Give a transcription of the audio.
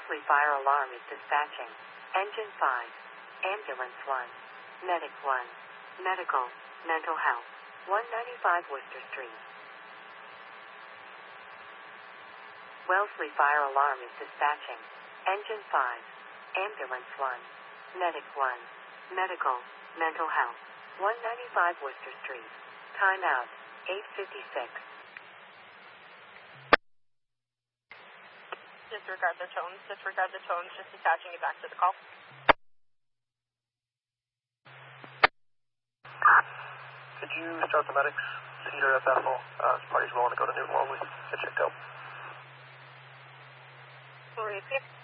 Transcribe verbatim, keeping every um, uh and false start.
Wellesley Fire Alarm is dispatching. Engine five. Ambulance one. Medic one. Medical, mental health. one ninety-five Worcester Street. Wellesley Fire Alarm is dispatching. Engine five. Ambulance one. Medic one. Medical, mental health. one ninety-five Worcester Street. Timeout. eight fifty-six. Disregard the tones. Disregard the tones. Just attaching it back to the call. Could you start the medics? Cedar at Bethel. Uh, this party's willing to go to Newton Wellesley. Get checked out. Will repeat.